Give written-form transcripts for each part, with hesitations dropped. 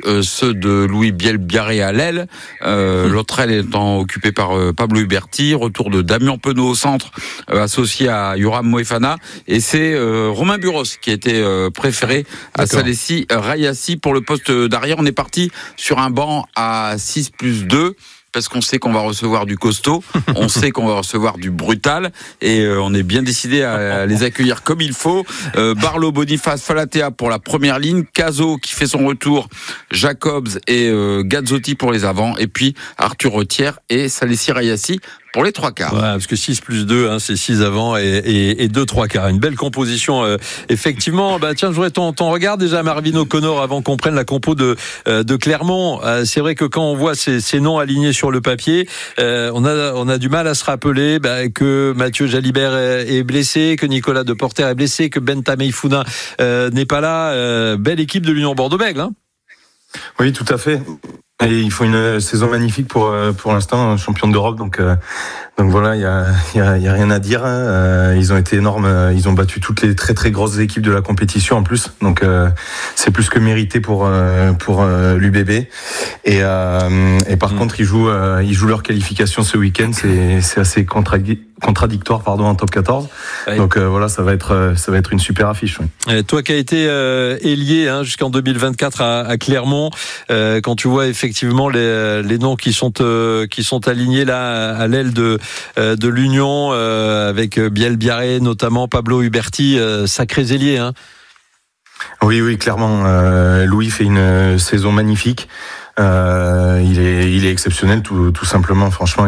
ceux de Louis Bielbiarré à l'aile, l'autre aile étant occupée par Pablo Huberti, retour de Damien Penaud au centre, associé à Yoram Moefana, et c'est Romain Buros qui a été préféré à Salessi Rayassi pour le poste d'arrière. On est parti sur un banc à 6+2. Parce qu'on sait qu'on va recevoir du costaud, on sait qu'on va recevoir du brutal, et on est bien décidé à les accueillir comme il faut. Barlow, Boniface, Falatea pour la première ligne, Cazot qui fait son retour, Jacobs et Gazzotti pour les avants, et puis Arthur Retière et Salessi Rayassi pour les 3/4. Ouais, parce que 6+2, c'est 6 avant et 2 3/4. Une belle composition, effectivement. Tiens, je voudrais ton regard déjà, Marvin O'Connor, avant qu'on prenne la compo de Clermont. C'est vrai que quand on voit ces noms alignés sur le papier, on a du mal à se rappeler que Mathieu Jalibert est blessé, que Nicolas Deporter est blessé, que Benta Meifouna n'est pas là. Belle équipe de l'Union Bordeaux-Bègles, hein. Oui, tout à fait. Et il faut une saison magnifique pour l'instant, champion d'Europe. Donc voilà, il y a rien à dire. Ils ont été énormes. Ils ont battu toutes les très très grosses équipes de la compétition en plus. Donc c'est plus que mérité pour l'UBB. Et par contre, ils jouent leur qualification ce week-end. C'est assez contradictoire, en top 14. Ouais. Donc voilà, ça va être une super affiche. Ouais. Et toi qui as été ailier jusqu'en 2024 à Clermont, quand tu vois effectivement les noms qui sont alignés là à l'aile de l'Union, avec Bielbiarré notamment, Pablo Huberti, sacrés ailiers, hein. Oui, clairement. Louis fait une saison magnifique. Il est exceptionnel, tout simplement. Franchement,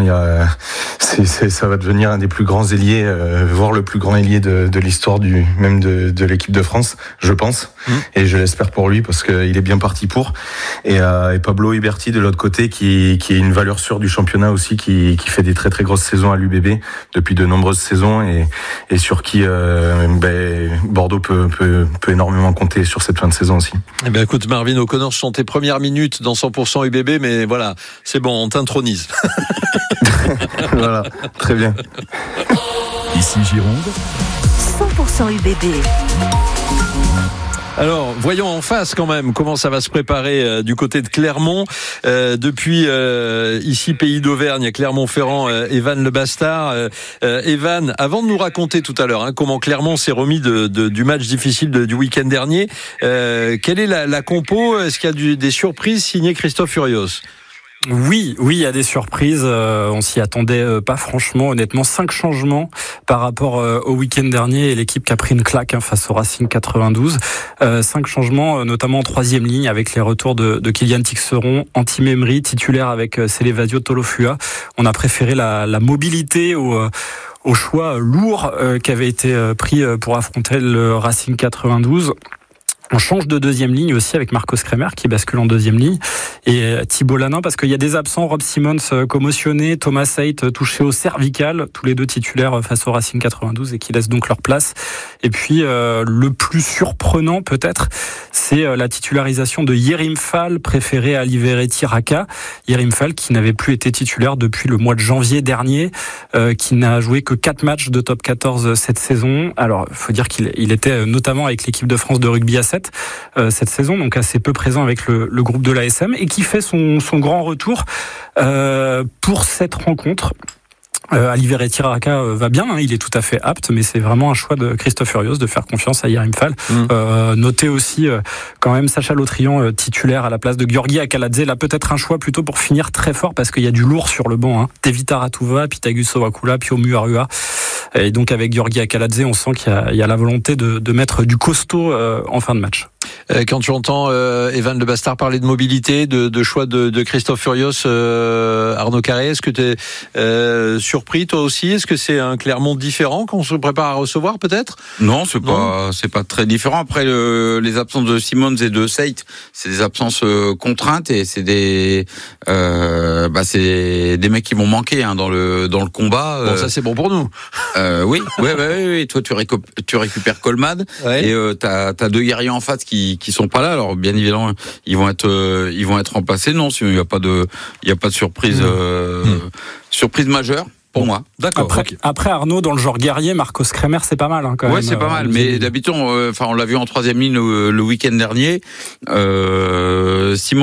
ça va devenir un des plus grands ailiers, voire le plus grand ailier de l'histoire de l'équipe de France, je pense. Et je l'espère pour lui parce qu'il est bien parti pour. Et Pablo Huberti de l'autre côté, qui est une valeur sûre du championnat aussi, qui fait des très très grosses saisons à l'UBB depuis de nombreuses saisons et sur qui Bordeaux peut énormément compter sur cette fin de saison aussi. Eh bien, écoute, Marvin O'Connor, ce sont tes premières minutes dans 100% UBB, mais voilà, c'est bon, on t'intronise. Voilà, très bien. Ici Gironde, 100% UBB. Alors, voyons en face quand même comment ça va se préparer du côté de Clermont. Depuis ici, pays d'Auvergne, Clermont-Ferrand, Evan Le Bastard. Evan, avant de nous raconter tout à l'heure comment Clermont s'est remis du match difficile du week-end dernier, quelle est la compo ? Est-ce qu'il y a des surprises signées Christophe Furios ? Oui, il y a des surprises. On s'y attendait pas franchement, honnêtement. 5 changements par rapport au week-end dernier et l'équipe qui a pris une claque face au Racing 92. 5 changements, notamment en 3e ligne avec les retours de Kylian Tixeron, Antim Emery, titulaire avec Célevasio Tolofua. On a préféré la mobilité au choix lourd qui avait été pris pour affronter le Racing 92. On change de 2e ligne aussi avec Marcos Kremer qui bascule en 2e ligne et Thibault Lanin parce qu'il y a des absents, Rob Simmons commotionné, Thomas Haidt touché au cervical, tous les deux titulaires face au Racing 92 et qui laissent donc leur place. Et puis le plus surprenant peut-être, c'est la titularisation de Yerim Fall, préféré à Liveretti Raka. Yerim Fall qui n'avait plus été titulaire depuis le mois de janvier dernier, qui n'a joué que 4 matchs de top 14 cette saison. Alors il faut dire qu'il était notamment avec l'équipe de France de rugby à 7 cette saison, donc assez peu présent avec le groupe de l'ASM et qui fait son grand retour pour cette rencontre. Liveretti Raka va bien, il est tout à fait apte, mais c'est vraiment un choix de Christophe Furios de faire confiance à Yerim Fall. Notez aussi quand même Sacha Lautrian titulaire à la place de Giorgi Akaladze. Là peut-être un choix plutôt pour finir très fort parce qu'il y a du lourd sur le banc. Tevita Ratuva, Pitagus Sowakula, Pio Muarua. Et donc avec Giorgi Akaladze, on sent qu'il y a la volonté de mettre du costaud en fin de match. Quand tu entends Evan Le Bastard parler de mobilité, de choix de Christophe Furios, Arnaud Carré, est-ce que tu es surpris toi aussi ? Est-ce que c'est un Clermont différent qu'on se prépare à recevoir peut-être ? Non, c'est pas très différent. Après les absences de Simmons et de Haidt, c'est des absences contraintes et c'est des mecs qui vont manquer dans le combat. Bon, ça c'est bon pour nous. Oui. Toi tu récupères Coleman et t'as 2 guerriers en face qui sont pas là. Alors bien évidemment ils vont être remplacés. Non, sinon il y a pas de surprise surprise majeure pour moi. D'accord. Après Arnaud, dans le genre guerrier, Marcos Kremer c'est pas mal quand même. Ouais, c'est pas mal, mais d'habitude on l'a vu en 3e ligne le week-end dernier. Simon